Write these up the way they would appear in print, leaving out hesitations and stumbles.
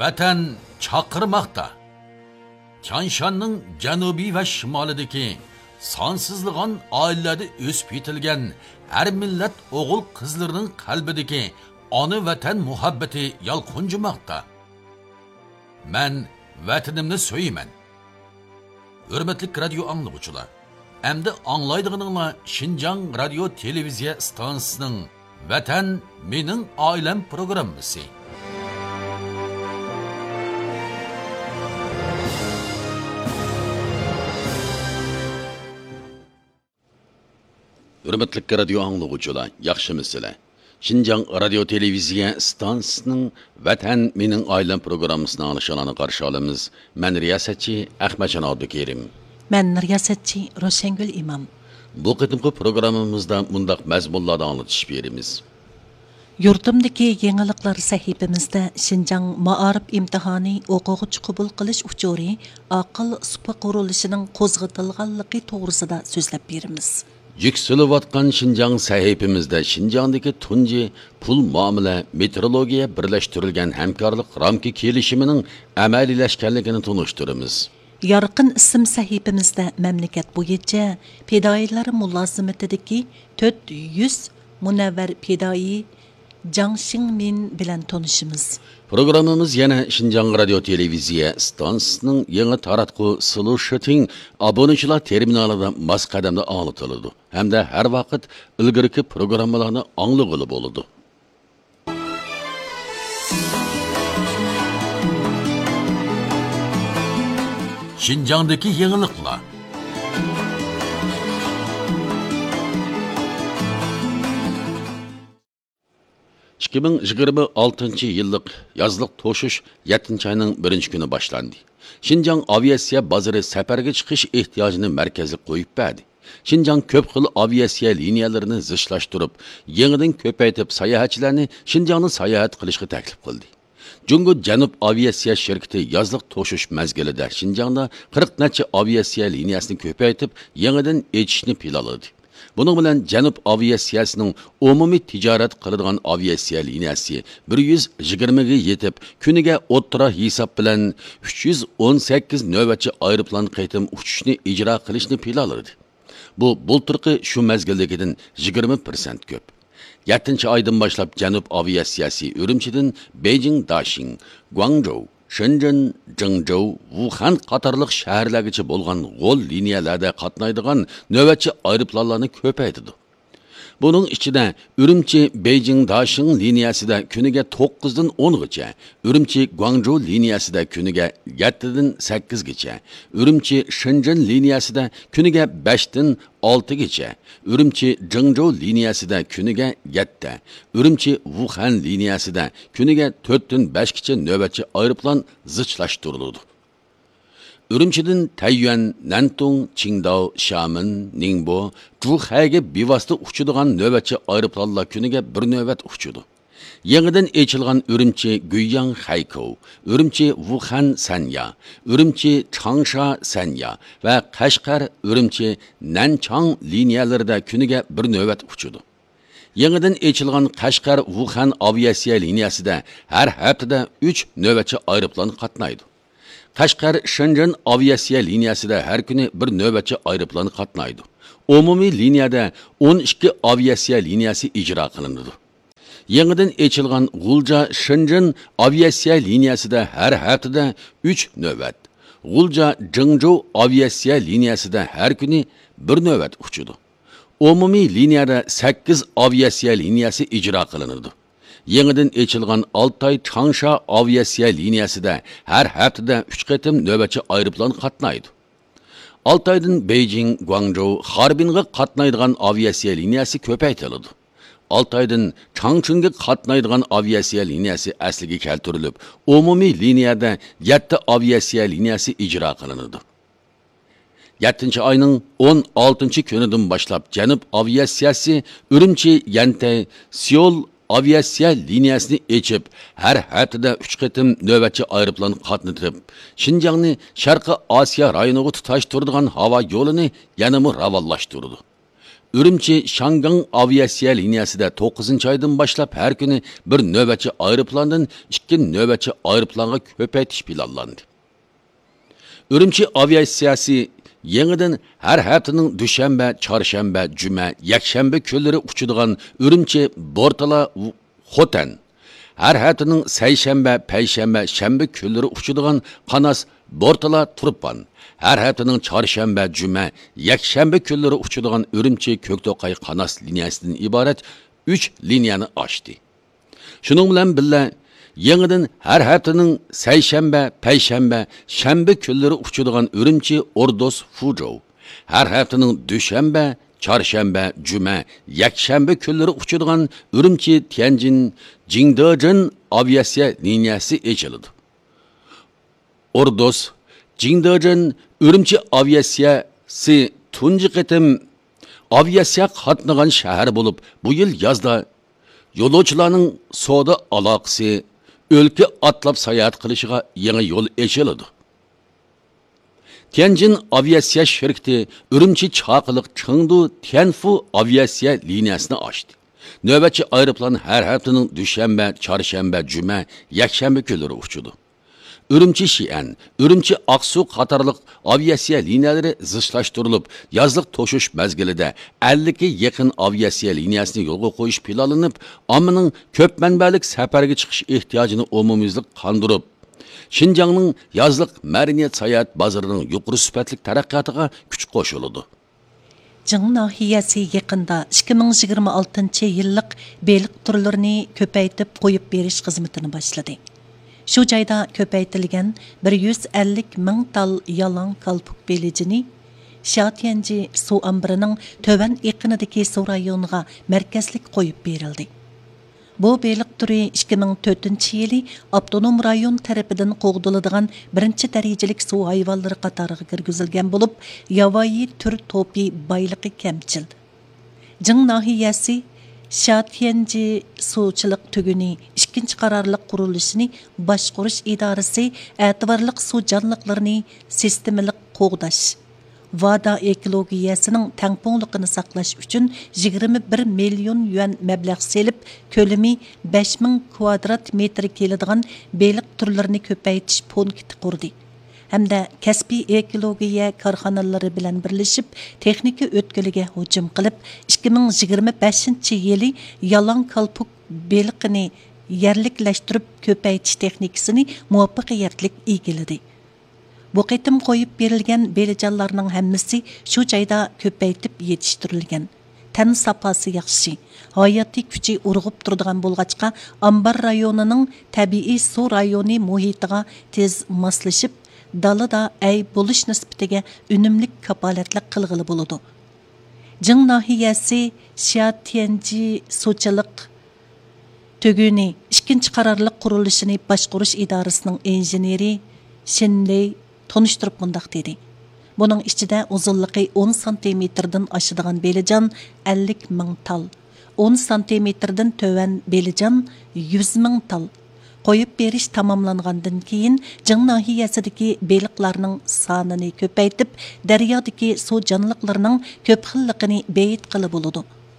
Vatan chaqirmoqda. Chanshanning janubiy va shimolidagi sonsizlig'an oilalarda o'sib yetilgan har millat o'g'il qizlarining qalbidagi ona vatan muhabbati yalqunjimoqda. Men vatanimni so'yman. Hurmatli radio anglovchilar, endi anglaydiganinglar Xinjiang radio televiziya stansiyasining Vatan mening oilam programmasi. Hurmatli radio anglovchilar, yaxshimisizlar? Xinjiang radio televiziya stansiyasining Vatan mening oilam programmasini anglashini qarshi olamiz. Men riyosatchi Ahmadjon Abdukerim. Men riyosatchi Roshangul Imom. Bu qitimqi programmamizda mundaq mazmunlarni anglatish beramiz. Yurtimdagi yangiliklar sahifamizda Xinjiang Ma'arif imtihoni o'quvchi qabul qilish uchuri aql supa qurilishining qo'zg'atilganligi to'g'risida so'zlab beramiz. Yükselivatkan Xinjiang sahifamizda Xinjiangdagi tunji pul muomala metrologiya birlashtirilgan hamkorlik ramki kelishimining amaliylashganligini tunishtiramiz. Yarqin ism sahifamizda mamlakat bo'yicha fidoyilar mulozimatidagi 400 munavvar fidoyi Jiang Xingmin bilan tanishimiz. Programmamiz yana Xinjiang radio televiziya stansiyasining yangi taratqu solution obunachilar terminalida mos qadamda anglitiladi hamda har vaqt ilgirki programmalarni anglag'ili bo'ladi. Xinjiangdagi yangiliklar. 2026 yıllık yazlık toşuş 7. ayının 1. günü başlandı. Xinjiang aviasiya bozori safarga chiqish ehtiyojini markazga qo'yib berdi. Xinjiang ko'p xil aviasiya liniyalarini zichlashtirib, yangidan ko'paytib sayohatchilarni Xinjiangni sayohat qilishga taklif qildi. Jungo Janub aviasiya shirkati yazlık toşuş mezgilida Xinjiangda 40 necha aviasiya liniyasini ko'paytib, yangidan echishni planladi. Bunun bilan Janub aviasiyasining umumiy tijorat qiladigan aviasiya liniyasi 120 ga yetib, kuniga o'ttira hisob bilan 318 navbatchi aeroplan qaytim uchishni ijro qilishni planladi. Bu bulturqi shu mezgildagidan 20% ko'p. 7. aydan boshlab Janub aviasiyasi Urumchidan Beijing, Daxing, Guangzhou, Shenzhen, Zhengzhou, Wuhan qatorliq shaharlargacha bo'lgan g'ol liniyalarda qatnaydigan navbatchi aeroplanlarni ko'paytirdi. Bunun ichida Urumchi, Beijing, Daxing liniyasida kuniga 9 dan 10 gacha, Urumchi, Guangzhou liniyasida kuniga 7 dan 8 gacha, Urumchi, Shenzhen liniyasida kuniga 5 dan 6 gacha, Urumchi, Zhengzhou liniyasida kuniga 7, Urumchi, Wuhan liniyasida kuniga 4 dan 5 gacha navbatchi aeroplan zichlashtiriladi. Urumchidan Taiyuan, Nantong, Qingdao, Xiamen, Ningbo, Zhuhaiga bevosita uchadigan navbatchi aeroplanlar kuniga bir navbat uchadi. Yangidan echilgan Urumchi, Guiyang, Haikou, Urumchi, Wuhan, Sanya, Urumchi, Changsha, Sanya va Qashqar, Urumchi, Nanchang liniyalarida kuniga bir navbat uchadi. Yangidan echilgan Qashqar, Wuhan aviasiya liniyasida har haftada 3 navbatchi aeroplan qatnaydi. Qashqar Shenzhen aviasiya liniyasida har kuni bir navbatchi aeroplan qatnaydi. Umumiy liniyada 12 aviasiya liniyasi ijro qilinadi. Yangidan echilgan Gulja Shenzhen aviasiya liniyasida har haftada 3 navbat. Gulja Zhengzhou aviasiya liniyasida har kuni bir navbat uchadi. Umumiy liniyada 8 aviasiya liniyasi ijro qilinadi. Yangidan echilgan Altay Changsha aviasiya liniyasida har haftada 3 qatim navbatchi aeroplan qatnaydi. Altaydan Beijing, Guangzhou, Harbinga qatnaydigan aviasiya liniyasi ko'paytirildi. Altaydan Changchunga qatnaydigan aviasiya liniyasi asliga keltirilib, umumiy liniyada 7 aviasiya liniyasi ijro qilinadi. 7. ayning 16 kunidan boshlab Janub aviasiyasi Urumchi, Yantay, Seoul aviasiya liniyasini echib, har haftada 3 qatim navbatchi aeroplan qatnatib, Xinjiangni Sharqi Osiyo rayoniga tutashtiradigan havo yo'lini yanada ravonlashtirdi. Ürümçi Şangang aviasiya liniyasida 9 aydan başlap her kuni bir növbetçi aeroplandan 2 növbetçi aeroplanga köpaytish planlandi. Ürümçi aviasiyasi yangidan her haftaning dushanba, chorshanba, juma, yakshanba kunlari uchadigan Ürümçi Bortala Xotan, her haftaning sayshanba, payshanba, shanba kunlari uchadigan Qanas Bortala Turpan, her haftaning chorshanba, juma, yakshanba kunlari uchadigan Ürümçi Ko'kto'qay Qanas liniyasidan iborat 3 liniyani ochdi. Shuning bilan birga yangidan her haftaning sayshanba, payshanba, shanba kunlari uchadigan Ürümçi Ordos Fuzhou, her haftaning dushanba, chorshanba, juma, yakshanba kunlari uchadigan Ürümçi Tianjin Jingdezhen aviasiya liniyasi ochildi. Ordos Jingdezhen Ürümçi aviasiyasi tunji qitim aviasiya qatnagan shahar bo'lib, bu yil yozda yo'lovchilarning savdo aloqasi o'lka atlab sayohat qilishiga yangi yo'l ochiladi. Tianjin aviasiya shirkati Ürümçi Chaqiliq Chengdu Tianfu aviasiya liniyasini ochdi. Növbetçi aeroplan her haftaning dushanba, chorshanba, juma, yakshanba kunlari uchadi. Ürümçi Xi'an, Ürümçi Aksu qatorliq aviasiya liniyalari zichlashtirilib, yozliq to'shish mezgilida 50 ga yaqin aviasiya liniyasini yo'lga qo'yish planlanib, ommaning ko'p manbalik safarga chiqish ehtiyojini umumyuzlik qondirib, Xinjiangning yozliq madaniyat sayohat bozorining yuqori sifatli taraqqiyotiga kuch qo'shiladi. Jing nahiyasi yaqinda 2026 yillik beliq turlarini ko'paytib qo'yib berish xizmatini boshladi. Shu joyda ko'paytirilgan 150 ming tal yalang kalpuk belijini Shatianji suv ambirining tövan iqinidagi suv rayoniga markazlik qo'yib berildi. Bu beliq turi 2004 yili avtonom rayon tarafidan qo'g'diladigan birinchi darajalik suv hayvonlari qatoriga kirgizilgan bo'lib, yovvoyi tur to'pi boyligi kamchil. Jing nahiyasi Shatianji suvchilik tuguni ikkinchi qarorliq qurilishini boshqarish idorasi e'tiborli suv jonliqlarini sistemalik qo'g'dash vada ekologiyasining tangpungliqini saqlash uchun 21 million yuan mablag' selib, ko'lami 5000 kvadrat metr keladigan beliq turlarini ko'paytirish punkti qurdi. Hamda kasbiy ekologiya korxonalari bilan birlashib, texnika o'tkiliga hujum qilib, 2025-yili yalang kalpuk beliqini yerliklashtirib ko'paytirish texnikasini muvaffaqiyatli egalladi. Bu qitim qo'yib berilgan belijonlarning hammasi shu joyda ko'paytib yetishtirilgan. Tan safasi yaxshi, hayotiy kuchi urg'ib turadigan bo'lg'achqa, Ambar rayonining tabiiy suv rayoni muhitiga tez moslashib, dalada ay bo'lish nisbatiga unumlik kapolatlik qilg'ili bo'ladi. Jing nahiyasi Shatianji suvchilik tuguni ikkinchi qarorliq qurilishini boshqarish idorasining injeneri Shinley tonishtirib mundaq dedi. Buning ichida uzunligi 10 santimetrdan oshadigan belijon 50 ming tal, 10 santimetrdan tövan belijon 100 ming tal. Qo'yib berish tamomlangandan keyin Jing nahiyasidagi beliqlarning sonini ko'paytib, daryodagi suv jonliqlarining ko'p xilligini bayit qilib bo'ladi.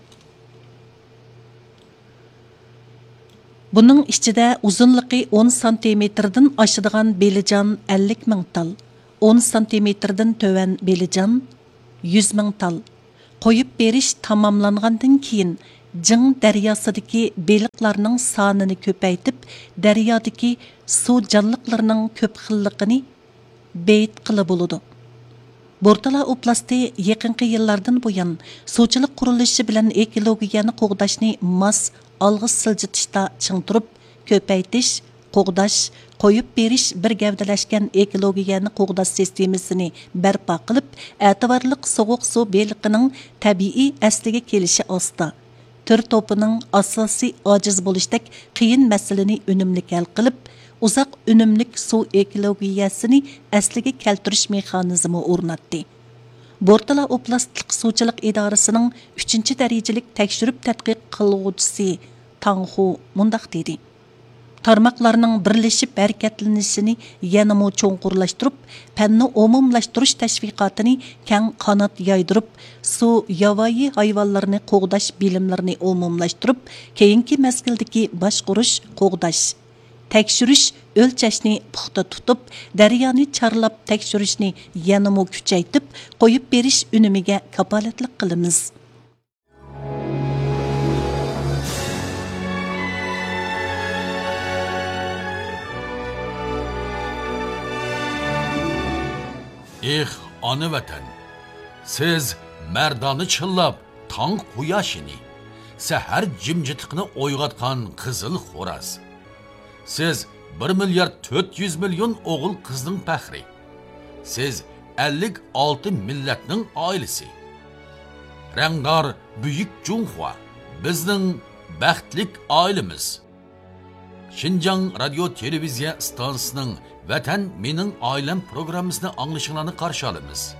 Buning ichida uzunligi 10 santimetrdan oshadigan belijon 50 ming tal, 10 santimetrdan tövan belijon 100 ming tal. Qo'yib berish tamomlangandan keyin Jing daryosidagi beliqlarning sonini ko'paytib, daryodagi suv jonliqlarining ko'p xilligini bayit qilib bo'ladi. Bortala oblasti yaqinqi yillardan buyon suvchilik qurilishi bilan ekologiyani qo'g'dashni mas alg'iz siljitishda ching turib, ko'paytish, qo'g'dash, qo'yib berish bir gavdalashgan ekologiyani qo'g'dash sistemasini barpo qilib, e'tiborli sovuq suv beliqining tabiiy asliga kelishi osta. Tür topining asosiy ojiz bo'lishdek qiyin masalani unumli hal qilib, uzoq unumlik suv ekologiyasini asliga keltirish mexanizmi o'rnatdi. Bortala oblastlik suvchilik idorasining 3-darajalik tekshirib tadqiq qiluvchisi Tanghu mundaq dedi. tarmoqlarning birlashib harakatlanishini yanamo cho'nqurlashtirib, fanni umumlashtirish tashviqotini keng qanot yaydirib, suv, yovvoyi hayvonlarni qo'g'dash bilimlarini umumlashtirib, keyingi mezgildagi boshqurish, qo'g'dash, tekshirish, o'lchashni puxta tutib, daryoni charlab tekshirishni yanamo kuchaytib, qo'yib berish unumiga kapolatlik qilamiz. Ona vatan, siz merdani chillab, tong quyoshini, sahar jimjitiqni o'yg'atgan qizil xo'raz. Siz 1 milyard 400 milyon o'g'il qizning faxri. Siz 56 millatning oilasi. Rangdor buyuk Junhua, bizning baxtlik oilamiz. Xinjiang radio televiziya stansiyasining Vatan mening oilam programmasini anglashinglarni qarshi olamiz.